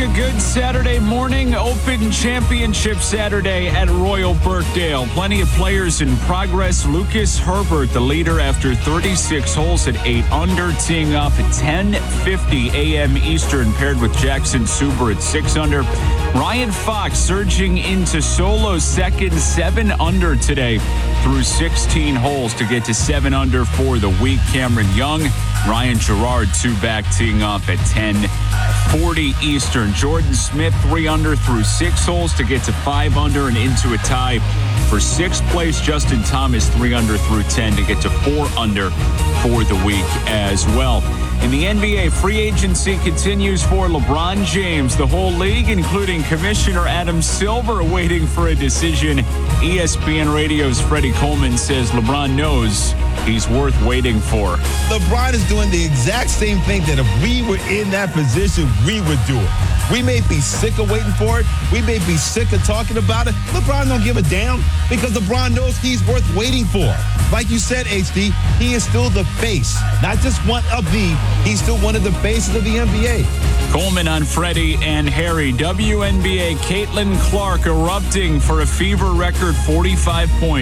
a good Saturday morning. Open Championship Saturday at Royal Birkdale. Plenty of players in progress. Lucas Herbert, the leader after 36 holes at 8 under, teeing off at 10:50 a.m. Eastern, paired with Jackson Suber at 6 under. Ryan Fox surging into solo second, 7 under today through 16 holes to get to 7 under for the week. Cameron Young, Ryan Gerard, 2 back, teeing off at 10:40 Eastern. Jordan Smith, 3 under through 6 holes to get to 5 under and into a tie for 6th place. Justin Thomas, 3 under through 10 to get to 4 under for the week as well. In the NBA, free agency continues for LeBron James. The whole league, including Commissioner Adam Silver, waiting for a decision. ESPN Radio's Freddie Coleman says LeBron knows he's worth waiting for. LeBron is doing the exact same thing that if we were in that position, we would do it. We may be sick of waiting for it. We may be sick of talking about it. LeBron don't give a damn because LeBron knows he's worth waiting for. Like you said, HD, he is still the face, not just one of the, he's still one of the faces of the NBA. Coleman on Freddie and Harry. WNBA, Caitlin Clark erupting for a fever record 45 points.